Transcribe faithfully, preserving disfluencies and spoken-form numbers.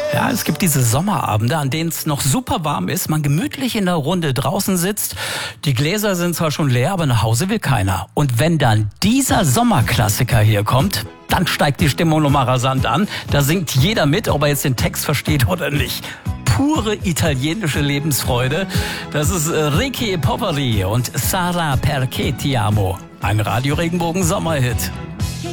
Ja, es gibt diese Sommerabende, an denen es noch super warm ist, man gemütlich in der Runde draußen sitzt. Die Gläser sind zwar schon leer, aber nach Hause will keiner. Und wenn dann dieser Sommerklassiker hier kommt, dann steigt die Stimmung nochmal rasant an. Da singt jeder mit, ob er jetzt den Text versteht oder nicht. Pure italienische Lebensfreude. Das ist Ricky Poveri und Sara Perché Ti Amo. Ein Radio Regenbogen Sommerhit.